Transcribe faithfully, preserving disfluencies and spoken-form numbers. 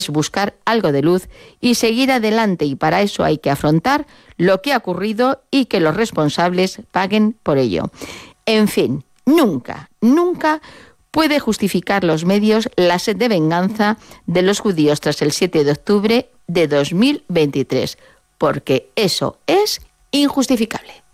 buscar algo de luz y seguir adelante, y para eso hay que afrontar lo que ha ocurrido y que los responsables paguen por ello. En fin, nunca, nunca puede justificar los medios la sed de venganza de los judíos tras el siete de octubre de dos mil veintitrés, porque eso es injustificable.